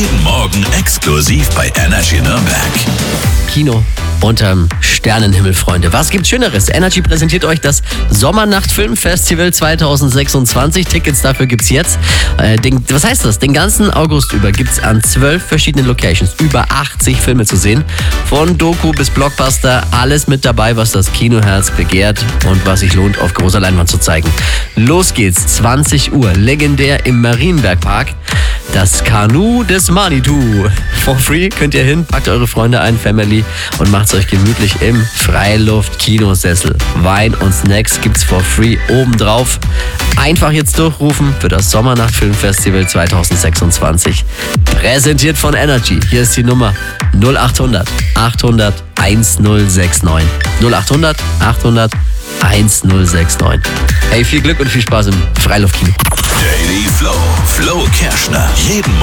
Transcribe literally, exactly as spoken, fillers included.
Jeden Morgen exklusiv bei Energy Nürnberg. Kino unterm Sternenhimmel, Freunde. Was gibt's Schöneres? Energy präsentiert euch das Sommernacht Filmfestival zwanzig sechsundzwanzig. Tickets dafür gibt's jetzt. Äh, den, was heißt das? Den ganzen August über gibt's an zwölf verschiedenen Locations über achtzig Filme zu sehen. Von Doku bis Blockbuster, alles mit dabei, was das Kinoherz begehrt und was sich lohnt, auf großer Leinwand zu zeigen. Los geht's, zwanzig Uhr, legendär im Marienbergpark. Das Kanu des Manitou. For free könnt ihr hin, packt eure Freunde ein, Family und macht's euch gemütlich im Freiluft-Kinosessel. Wein und Snacks gibt's for free obendrauf. Einfach jetzt durchrufen für das Sommernacht Filmfestival zwanzig sechsundzwanzig. Präsentiert von Energy. Hier ist die Nummer null acht hundert achthundert1069. null acht hundert achthundert1069. Hey, viel Glück und viel Spaß im Freiluftkino. Daily Flow. Flo Kerschner. Jeden